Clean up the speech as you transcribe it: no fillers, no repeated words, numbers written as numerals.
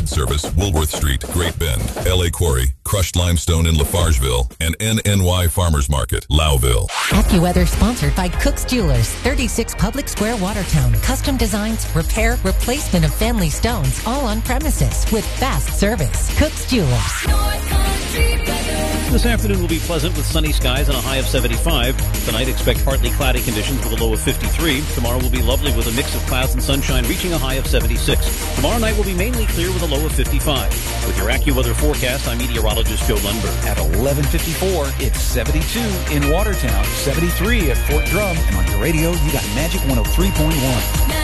Service, Woolworth Street, Great Bend, L.A. Quarry, Crushed Limestone in Lafargeville, and NNY Farmers Market, Lowville. AccuWeather sponsored by Cook's Jewelers, 36 Public Square, Watertown. Custom designs, repair, replacement of family stones, all on premises with fast service. Cook's Jewelers. This afternoon will be pleasant with sunny skies and a high of 75. Tonight, expect partly cloudy conditions with a low of 53. Tomorrow will be lovely with a mix of clouds and sunshine, reaching a high of 76. Tomorrow night will be mainly clear with a low of 55. With your AccuWeather forecast, I'm meteorologist Joe Lundberg. At 11:54, it's 72 in Watertown, 73 at Fort Drum, and on your radio, you got Magic 103.1.